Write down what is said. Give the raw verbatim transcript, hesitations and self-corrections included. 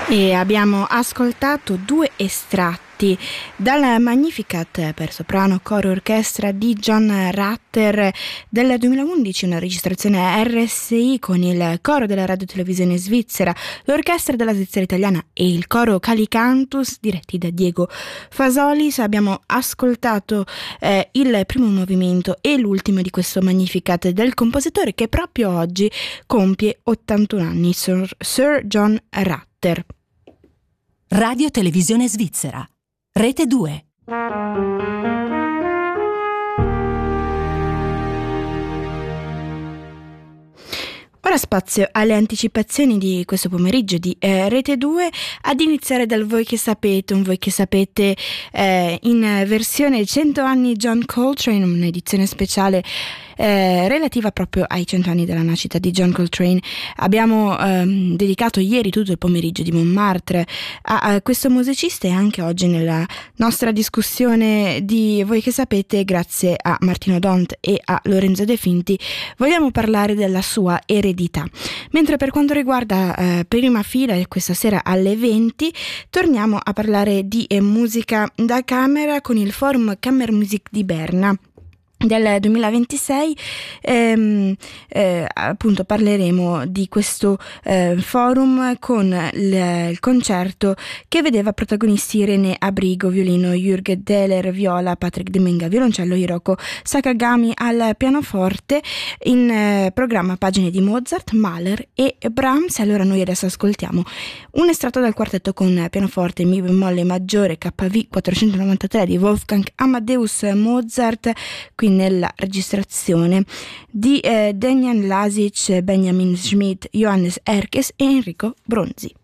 E abbiamo ascoltato due estratti dal Magnificat per soprano, coro e orchestra di John Rutter del duemilaundici, una registrazione R S I con il coro della radiotelevisione svizzera, l'orchestra della Svizzera italiana e il coro Calicantus diretti da Diego Fasolis. Abbiamo ascoltato eh, il primo movimento e l'ultimo di questo Magnificat del compositore che proprio oggi compie ottantuno anni, Sir, Sir John Rutter. Radio Televisione Svizzera, Rete due. Ora spazio alle anticipazioni di questo pomeriggio di eh, Rete due, ad iniziare dal Voi che sapete, un Voi che sapete eh, in versione cento anni John Coltrane, un'edizione speciale Eh, relativa proprio ai cento anni della nascita di John Coltrane. Abbiamo ehm, dedicato ieri tutto il pomeriggio di Montmartre a, a questo musicista, e anche oggi nella nostra discussione di Voi che sapete, grazie a Martino Dont e a Lorenzo De Finti, vogliamo parlare della sua eredità. Mentre per quanto riguarda eh, Prima Fila, questa sera alle venti torniamo a parlare di eh, musica da camera con il Forum Kammermusik di Berna del duemilaventisei. ehm, eh, appunto parleremo di questo eh, forum con il, il concerto che vedeva protagonisti René Abrigo violino, Jürgen Dehler viola, Patrick Demenga violoncello, Hiroko Sakagami al pianoforte. In eh, programma pagine di Mozart, Mahler e Brahms. Allora noi adesso ascoltiamo un estratto dal quartetto con pianoforte Mi bemolle maggiore K V quattrocentonovantatré di Wolfgang Amadeus Mozart, qui nella registrazione di eh, Demian Lasic, Benjamin Schmidt, Johannes Erkes e Enrico Bronzi.